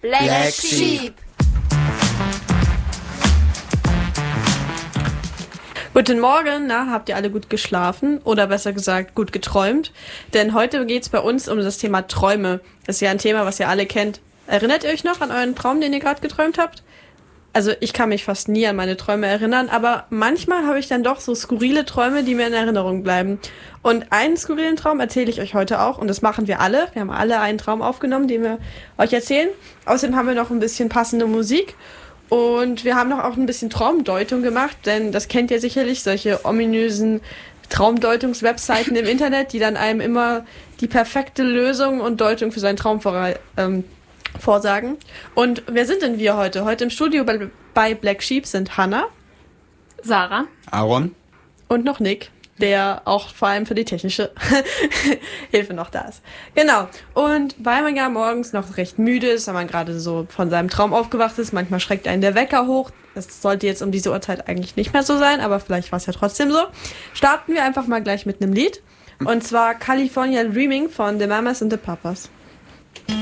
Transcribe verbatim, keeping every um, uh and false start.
Black, Black Sheep. Guten Morgen, na, habt ihr alle gut geschlafen oder besser gesagt gut geträumt? Denn heute geht's bei uns um das Thema Träume. Das ist ja ein Thema, was ihr alle kennt. Erinnert ihr euch noch an euren Traum, den ihr gerade geträumt habt? Also ich kann mich fast nie an meine Träume erinnern, aber manchmal habe ich dann doch so skurrile Träume, die mir in Erinnerung bleiben. Und einen skurrilen Traum erzähle ich euch heute auch und das machen wir alle. Wir haben alle einen Traum aufgenommen, den wir euch erzählen. Außerdem haben wir noch ein bisschen passende Musik. Und wir haben noch auch ein bisschen Traumdeutung gemacht, denn das kennt ihr sicherlich, solche ominösen Traumdeutungs-Webseiten im Internet, die dann einem immer die perfekte Lösung und Deutung für seinen Traum vor, ähm, vorsagen. Und wer sind denn wir heute? Heute im Studio bei, bei Black Sheep sind Hannah, Sarah, Aaron und noch Nick, der auch vor allem für die technische Hilfe noch da ist. Genau. Und weil man ja morgens noch recht müde ist, weil man gerade so von seinem Traum aufgewacht ist, manchmal schreckt einen der Wecker hoch. Das sollte jetzt um diese Uhrzeit eigentlich nicht mehr so sein, aber vielleicht war es ja trotzdem so. Starten wir einfach mal gleich mit einem Lied. Und zwar California Dreaming von The Mamas and the Papas.